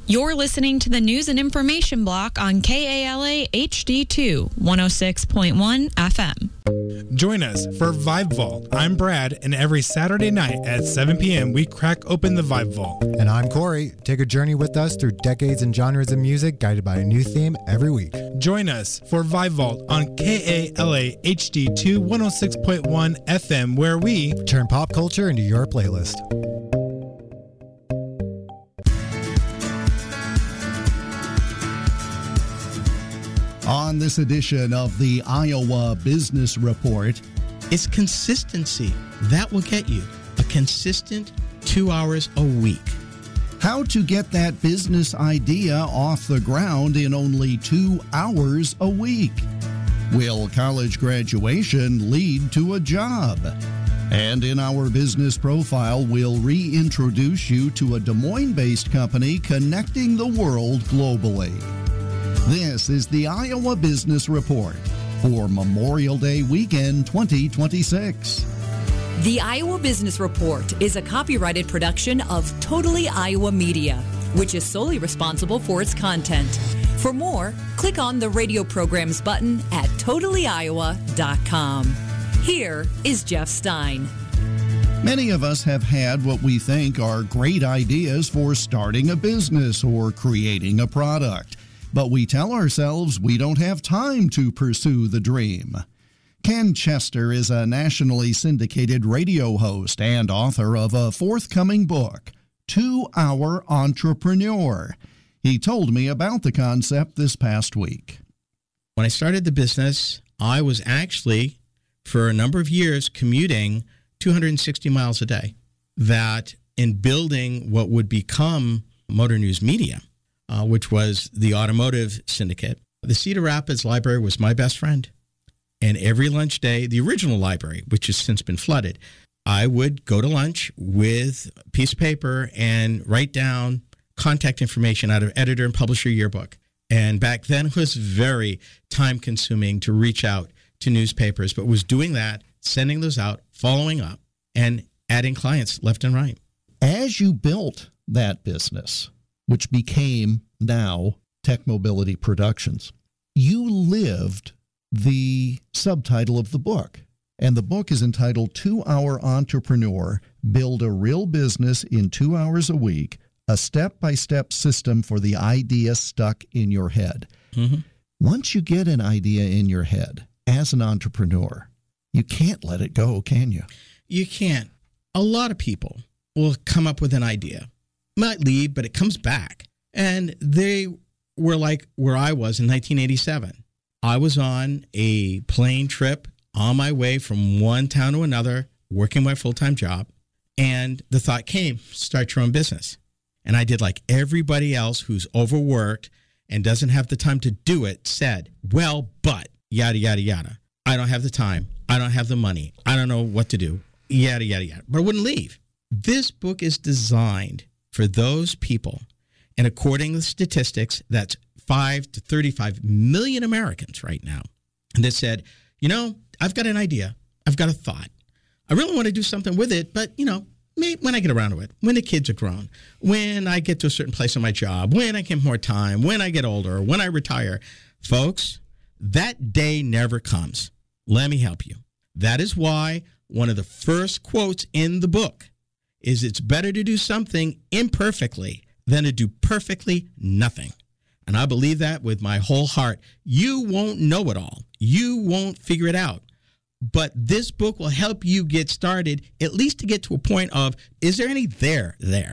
You're listening to the news and information block on KALA HD2 106.1 FM. Join us for Vibe Vault. I'm Brad, and every Saturday night at 7 p.m. we crack open the Vibe Vault. And I'm Corey. Take a journey with us through decades and genres of music, guided by a new theme every week. Join us for Vibe Vault on KALA HD2 106.1 FM, where we turn pop culture into your playlist. On this edition of the Iowa Business Report, it's consistency that will get you a consistent 2 hours a week. How to get that business idea off the ground in only 2 hours a week. Will college graduation lead to a job? And in our business profile, we'll reintroduce you to a Des Moines-based company connecting the world globally. This is the Iowa Business Report for Memorial Day weekend 2026. The Iowa Business Report is a copyrighted production of Totally Iowa Media, which is solely responsible for its content. For more, click on the radio programs button at totallyiowa.com. Here is Jeff Stein. Many of us have had what we think are great ideas for starting a business or creating a product. But we tell ourselves we don't have time to pursue the dream. Ken Chester is a nationally syndicated radio host and author of a forthcoming book, 2 Hour Entrepreneur. He told me about the concept this past week. When I started the business, I was actually, for a number of years, commuting 260 miles a day. That in building what would become Motor News Media, which was the automotive syndicate. The Cedar Rapids Library was my best friend. And every lunch day, the original library, which has since been flooded, I would go to lunch with a piece of paper and write down contact information out of editor and publisher yearbook. And back then, it was very time-consuming to reach out to newspapers, but was doing that, sending those out, following up, and adding clients left and right. As you built that business, which became now Tech Mobility Productions, you lived the subtitle of the book. And the book is entitled 2 Hour Entrepreneur, Build a Real Business in 2 Hours a Week, a step-by-step system for the idea stuck in your head. Mm-hmm. Once you get an idea in your head as an entrepreneur, you can't let it go, can you? You can't. A lot of people will come up with an idea. Might leave, but it comes back. And they were like where I was in 1987. I was on a plane trip on my way from one town to another, working my full-time job. And the thought came, start your own business. And I did like everybody else who's overworked and doesn't have the time to do it said, well, but yada, yada, yada. I don't have the time. I don't have the money. I don't know what to do. Yada, yada, yada. But I wouldn't leave. This book is designed for those people, and according to the statistics, that's 5 to 35 million Americans right now. And they said, you know, I've got an idea. I've got a thought. I really want to do something with it, but, you know, maybe when I get around to it, when the kids are grown, when I get to a certain place in my job, when I get more time, when I get older, when I retire. Folks, that day never comes. Let me help you. That is why one of the first quotes in the book is it's better to do something imperfectly than to do perfectly nothing. And I believe that with my whole heart. You won't know it all. You won't figure it out. But this book will help you get started, at least to get to a point of, is there any there?